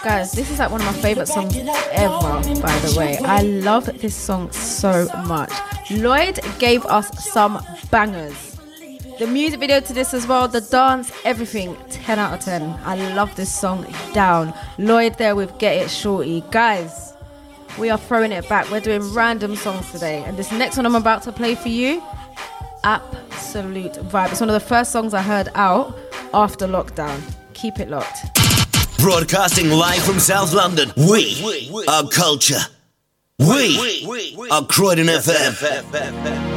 Guys, this is like one of my favourite songs ever, by the way. I love this song so much. Lloyd gave us some bangers. The music video to this as well, the dance, everything, 10 out of 10. I love this song down. Lloyd there with Get It Shorty. Guys, we are throwing it back. We're doing random songs today. And this next one I'm about to play for you, absolute vibe. It's one of the first songs I heard out after lockdown. Keep it locked. Broadcasting live from South London, we are culture. We are Croydon FM.